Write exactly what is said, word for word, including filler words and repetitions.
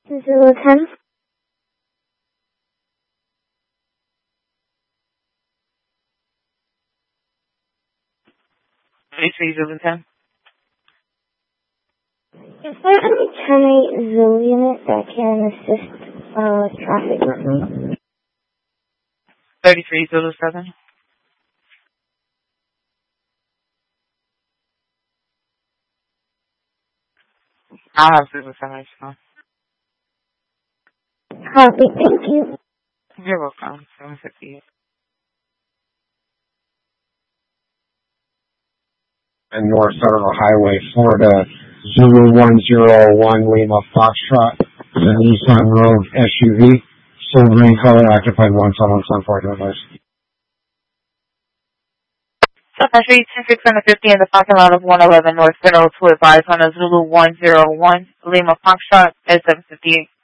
Zulu ten. thirty-three Zulu ten. Is there any ten eight Zulu unit that can assist uh, with traffic right now? thirty-three Zulu seven. I'll have Zulu seven respond. Copy, thank you. You're welcome. seven fifty-eight. And North Federal Highway, Florida, Zulu one zero one Lima Foxtrot, the Nissan Rogue S U V, silver green color, occupied one seven seven four dollars. Southern Street, ten six fifty in the parking lot of one eleven North Federal to advise on a Zulu one zero one Lima Foxtrot at seven fifty-eight.